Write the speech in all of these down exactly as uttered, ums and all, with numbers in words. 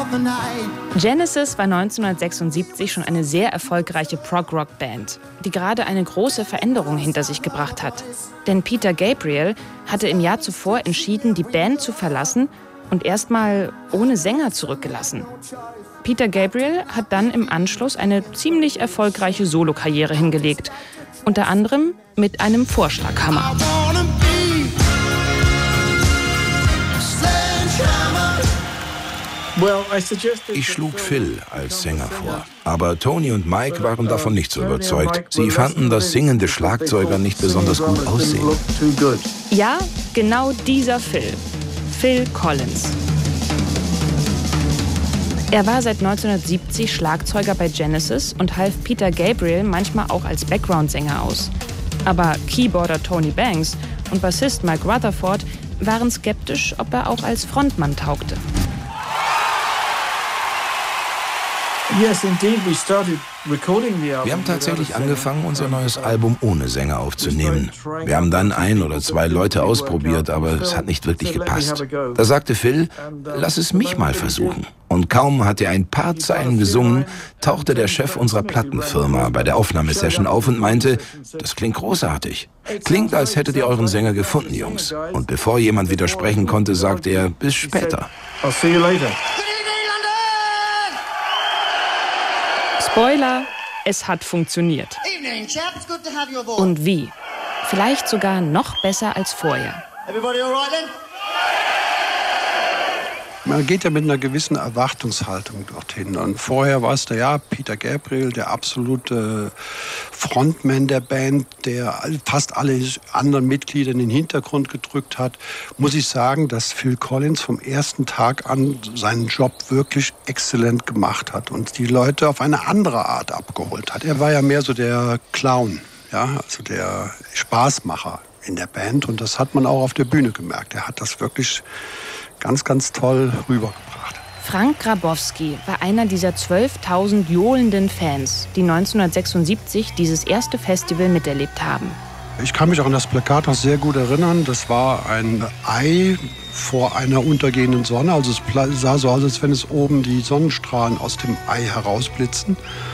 Genesis war neunzehnhundertsechsundsiebzig schon eine sehr erfolgreiche Prog-Rock-Band, die gerade eine große Veränderung hinter sich gebracht hat. Denn Peter Gabriel hatte im Jahr zuvor entschieden, die Band zu verlassen und erstmal ohne Sänger zurückgelassen. Peter Gabriel hat dann im Anschluss eine ziemlich erfolgreiche Solokarriere hingelegt, unter anderem mit einem Vorschlaghammer. Ich schlug Phil als Sänger vor, aber Tony und Mike waren davon nicht so überzeugt. Sie fanden, dass singende Schlagzeuger nicht besonders gut aussehen. Ja, genau dieser Phil. Phil Collins. Er war seit neunzehnhundertsiebzig Schlagzeuger bei Genesis und half Peter Gabriel manchmal auch als Background-Sänger aus. Aber Keyboarder Tony Banks und Bassist Mike Rutherford waren skeptisch, ob er auch als Frontmann taugte. Wir haben tatsächlich angefangen, unser neues Album ohne Sänger aufzunehmen. Wir haben dann ein oder zwei Leute ausprobiert, aber es hat nicht wirklich gepasst. Da sagte Phil, lass es mich mal versuchen. Und kaum hat er ein paar Zeilen gesungen, tauchte der Chef unserer Plattenfirma bei der Aufnahmesession auf und meinte, das klingt großartig. Klingt, als hättet ihr euren Sänger gefunden, Jungs. Und bevor jemand widersprechen konnte, sagte er, bis später. Spoiler, es hat funktioniert. Und wie? Vielleicht sogar noch besser als vorher. Man geht ja mit einer gewissen Erwartungshaltung dorthin. Und vorher war es der, ja, Peter Gabriel, der absolute Frontman der Band, der fast alle anderen Mitglieder in den Hintergrund gedrückt hat. Muss ich sagen, dass Phil Collins vom ersten Tag an seinen Job wirklich exzellent gemacht hat und die Leute auf eine andere Art abgeholt hat. Er war ja mehr so der Clown, ja, also der Spaßmacher in der Band. Und das hat man auch auf der Bühne gemerkt. Er hat das wirklich ganz, ganz toll rübergebracht. Frank Grabowski war einer dieser zwölftausend johlenden Fans, die neunzehnhundertsechsundsiebzig dieses erste Festival miterlebt haben. Ich kann mich auch an das Plakat noch sehr gut erinnern. Das war ein Ei vor einer untergehenden Sonne. Also es sah so aus, als wenn es oben die Sonnenstrahlen aus dem Ei herausblitzen.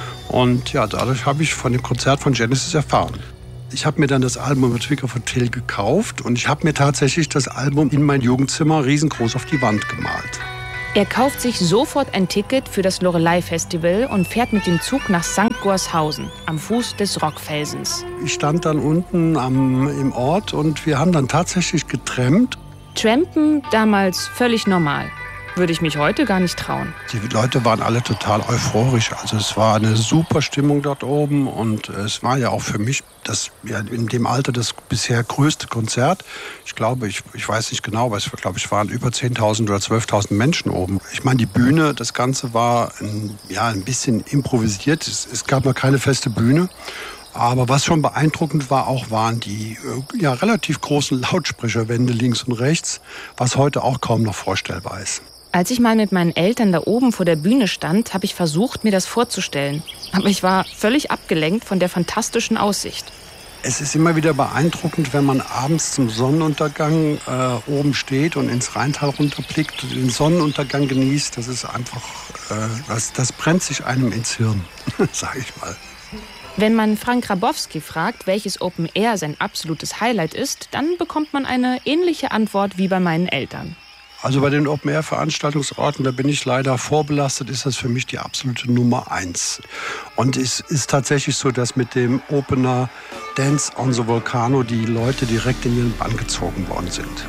Und ja, dadurch habe ich von dem Konzert von Genesis erfahren. Ich habe mir dann das Album mit Vicar for Till gekauft und ich habe mir tatsächlich das Album in mein Jugendzimmer riesengroß auf die Wand gemalt. Er kauft sich sofort ein Ticket für das Loreley-Festival und fährt mit dem Zug nach Sankt Gorshausen, am Fuß des Rockfelsens. Ich stand dann unten am, im Ort und wir haben dann tatsächlich getrampt. Trampen damals völlig normal. Würde ich mich heute gar nicht trauen. Die Leute waren alle total euphorisch. Also es war eine super Stimmung dort oben und es war ja auch für mich das ja, in dem Alter das bisher größte Konzert. Ich glaube, ich, ich weiß nicht genau, aber ich glaube, es waren über zehntausend oder zwölftausend Menschen oben. Ich meine, die Bühne, das Ganze war ein, ja, ein bisschen improvisiert. Es, es gab noch keine feste Bühne. Aber was schon beeindruckend war, auch waren die ja, relativ großen Lautsprecherwände links und rechts, was heute auch kaum noch vorstellbar ist. Als ich mal mit meinen Eltern da oben vor der Bühne stand, habe ich versucht, mir das vorzustellen. Aber ich war völlig abgelenkt von der fantastischen Aussicht. Es ist immer wieder beeindruckend, wenn man abends zum Sonnenuntergang äh, oben steht und ins Rheintal runterblickt und den Sonnenuntergang genießt. Das ist einfach, äh, das, das brennt sich einem ins Hirn, sage ich mal. Wenn man Frank Grabowski fragt, welches Open Air sein absolutes Highlight ist, dann bekommt man eine ähnliche Antwort wie bei meinen Eltern. Also bei den Open-Air-Veranstaltungsorten, da bin ich leider vorbelastet, ist das für mich die absolute Nummer eins. Und es ist tatsächlich so, dass mit dem Opener Dance on the Volcano die Leute direkt in ihren Bann gezogen worden sind.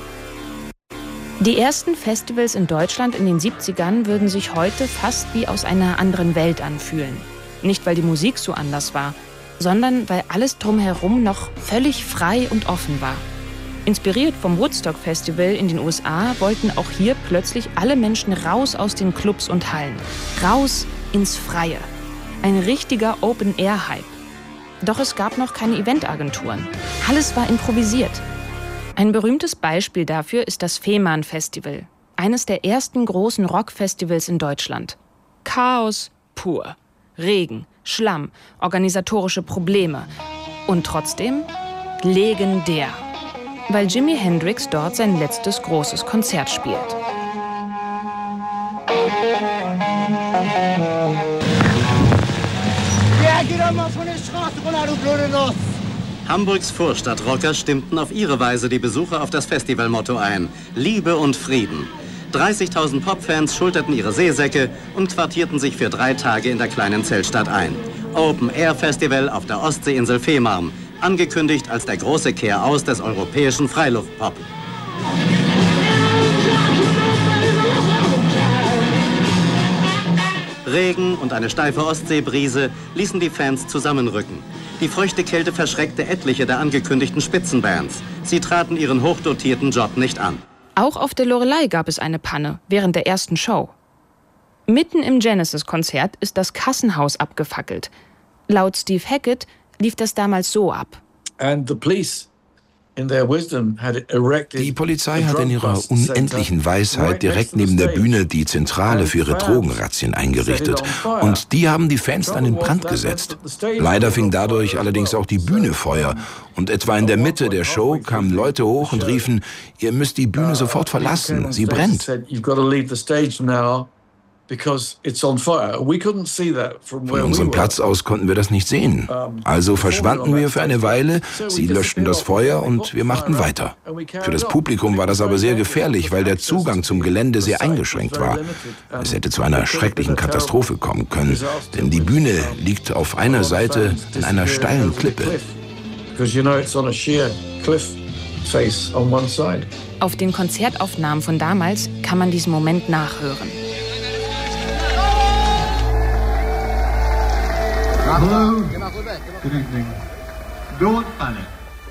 Die ersten Festivals in Deutschland in den siebzigern würden sich heute fast wie aus einer anderen Welt anfühlen. Nicht, weil die Musik so anders war, sondern weil alles drumherum noch völlig frei und offen war. Inspiriert vom Woodstock-Festival in den U S A wollten auch hier plötzlich alle Menschen raus aus den Clubs und Hallen. Raus ins Freie. Ein richtiger Open-Air-Hype. Doch es gab noch keine Eventagenturen. Alles war improvisiert. Ein berühmtes Beispiel dafür ist das Fehmarn-Festival. Eines der ersten großen Rockfestivals in Deutschland. Chaos pur. Regen, Schlamm, organisatorische Probleme. Und trotzdem legendär. Weil Jimi Hendrix dort sein letztes großes Konzert spielt. Ja, geh doch mal von der Straße runter, du blöde Nuss! Hamburgs Vorstadtrocker stimmten auf ihre Weise die Besucher auf das Festivalmotto ein: Liebe und Frieden. dreißigtausend Popfans schulterten ihre Seesäcke und quartierten sich für drei Tage in der kleinen Zeltstadt ein. Open-Air-Festival auf der Ostseeinsel Fehmarn, angekündigt als der große Kehraus des europäischen Freiluftpop. Regen und eine steife Ostseebrise ließen die Fans zusammenrücken. Die feuchte Kälte verschreckte etliche der angekündigten Spitzenbands. Sie traten ihren hochdotierten Job nicht an. Auch auf der Loreley gab es eine Panne während der ersten Show. Mitten im Genesis-Konzert ist das Kassenhaus abgefackelt. Laut Steve Hackett lief das damals so ab. And the police Die Polizei hat in ihrer unendlichen Weisheit direkt neben der Bühne die Zentrale für ihre Drogenrazzien eingerichtet. Und die haben die Fans dann in Brand gesetzt. Leider fing dadurch allerdings auch die Bühne Feuer. Und etwa in der Mitte der Show kamen Leute hoch und riefen, ihr müsst die Bühne sofort verlassen, sie brennt. Von unserem Platz aus konnten wir das nicht sehen. Also verschwanden wir für eine Weile, sie löschten das Feuer und wir machten weiter. Für das Publikum war das aber sehr gefährlich, weil der Zugang zum Gelände sehr eingeschränkt war. Es hätte zu einer schrecklichen Katastrophe kommen können, denn die Bühne liegt auf einer Seite an einer steilen Klippe. Auf den Konzertaufnahmen von damals kann man diesen Moment nachhören. Hello, good evening. Don't panic.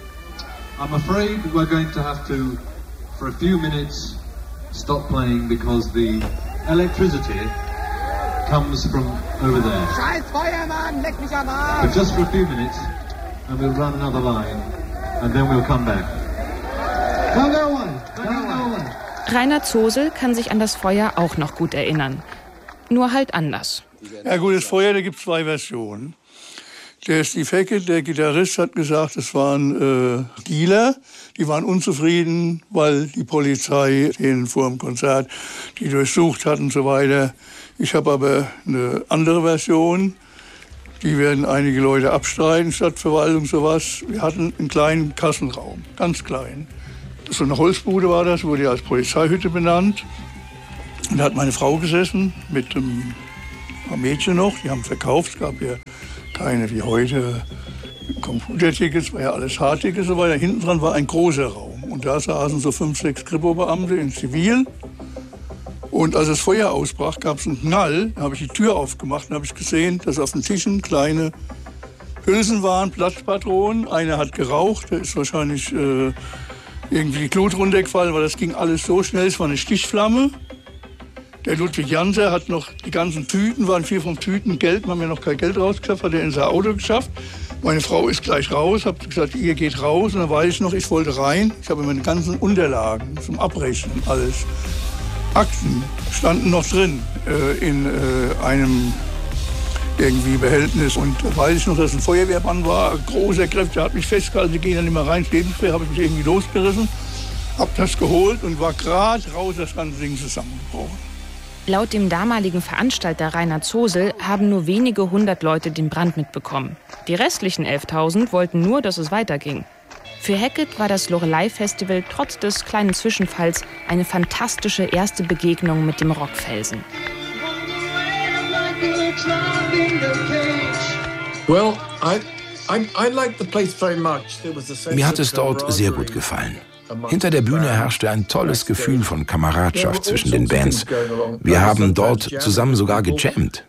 I'm afraid we're going to have to, for a few minutes, stop playing because the electricity comes from over there. Scheiß Feuermann, leck mich am Arsch! But just for a few minutes, and we'll run another line, and then we'll come back. Don't go away, don't go away. Rainer Zosel kann sich an das Feuer auch noch gut erinnern. Nur halt anders. Ja gut, das Feuer, da gibt es zwei Versionen. Der Steve Hackett, der Gitarrist, hat gesagt, es waren äh, Dealer, die waren unzufrieden, weil die Polizei denen vor dem Konzert die durchsucht hat und so weiter. Ich habe aber eine andere Version. Die werden einige Leute abstreiten, Stadtverwaltung, sowas. Wir hatten einen kleinen Kassenraum, ganz klein. So eine Holzbude war das, wurde ja als Polizeihütte benannt. Und da hat meine Frau gesessen mit einem Mädchen noch, die haben verkauft. Es gab ja keine wie heute Computertickets, war ja alles Hardtickets und so weiter. Hinten dran war ein großer Raum. Und da saßen so fünf, sechs Kripo-Beamte in Zivil. Und als das Feuer ausbrach, gab es einen Knall. Da habe ich die Tür aufgemacht und habe ich gesehen, dass auf den Tischen kleine Hülsen waren, Platzpatronen. Einer hat geraucht, der ist wahrscheinlich äh, irgendwie die Glut runtergefallen, weil das ging alles so schnell. Es war eine Stichflamme. Der Ludwig Janser hat noch die ganzen Tüten, waren vier von Tüten Geld, wir haben ja noch kein Geld rausgeschafft, hat er in sein Auto geschafft. Meine Frau ist gleich raus, habe gesagt, ihr geht raus. Und dann weiß ich noch, ich wollte rein. Ich habe meine ganzen Unterlagen zum Abrechnen, alles. Akten standen noch drin äh, in äh, einem irgendwie Behältnis. Und da weiß ich noch, dass ein Feuerwehrmann war, großer Kräfte, der hat mich festgehalten, sie gehen dann nicht mehr rein, lebensschwer, habe ich mich irgendwie losgerissen, habe das geholt und war gerade raus, das ganze Ding zusammengebrochen. Laut dem damaligen Veranstalter Rainer Zosel haben nur wenige hundert Leute den Brand mitbekommen. Die restlichen elftausend wollten nur, dass es weiterging. Für Hackett war das Loreley-Festival trotz des kleinen Zwischenfalls eine fantastische erste Begegnung mit dem Rockfelsen. Well, I, I, I liked the place very much. There was a sense Mir hat es dort sehr gut gefallen. Hinter der Bühne herrschte ein tolles Gefühl von Kameradschaft zwischen den Bands. Wir haben dort zusammen sogar gejammt.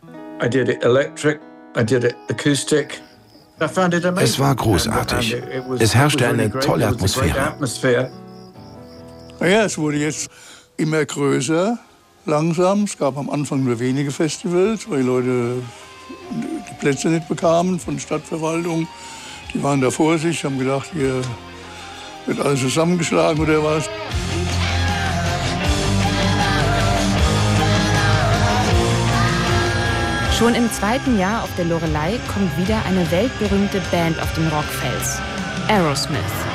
Es war großartig. Es herrschte eine tolle Atmosphäre. Naja, es wurde jetzt immer größer, langsam. Es gab am Anfang nur wenige Festivals, weil die Leute die Plätze nicht bekamen von der Stadtverwaltung. Die waren da vor sich, haben gedacht, hier wird alles zusammengeschlagen oder was? Schon im zweiten Jahr auf der Loreley kommt wieder eine weltberühmte Band auf den Rockfels: Aerosmith.